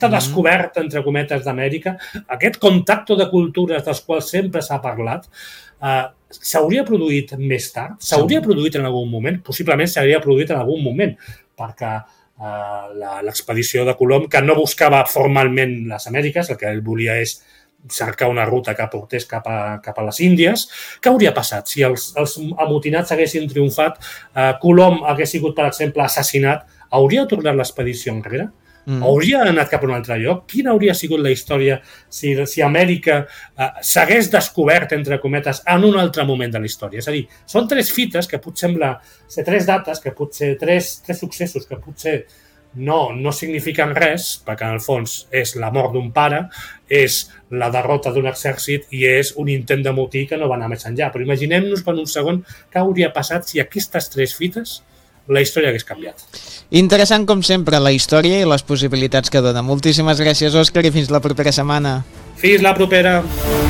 descobert, entre cometes, d'Amèrica, aquest contacte de cultures dels quals sempre s'ha parlat, s'hauria produït més tard? S'hauria produït en algun moment? Possiblement s'hauria produït en algun moment, perquè l'expedició de Colom, que no buscava formalment les Amèriques, el que ell volia és cercar una ruta que portés cap a les Índies. Què hauria passat si els amotinats haguessin triomfat, Colom hagués sigut, per exemple, assassinat? Hauria tornat l'expedició enrere? Hauria anat cap a un altre lloc? Quina hauria sigut la història si Amèrica s'hagués descobert, entre cometes, en un altre moment de la història? És a dir, són tres fites que potser sembla ser tres dates, que potser tres successos que potser no signifiquen res, perquè en el fons és la mort d'un pare, és la derrota d'un exèrcit i és un intent de motí que no va anar més enllà. Però imaginem-nos per un segon què hauria passat si aquestes tres fites la història hagués canviat. Interessant, com sempre, la història i les possibilitats que dona. Moltíssimes gràcies, Òscar, i fins la propera setmana. Fins la propera!